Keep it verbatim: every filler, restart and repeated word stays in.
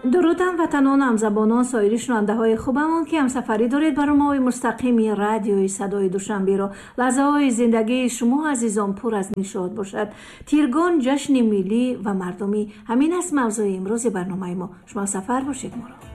درودم وطنانم، زبانان، سایر شنونده خوبمان که همسفری دارید برای ما مستقیمی رادیوی صدای دوشنبه را. لحظه های زندگی شما عزیزان پر از نشاط باشد. تیرگان جشن ملی و مردمی، همین است موضوع امروز برنامه ما. شما سفر باشید ما را.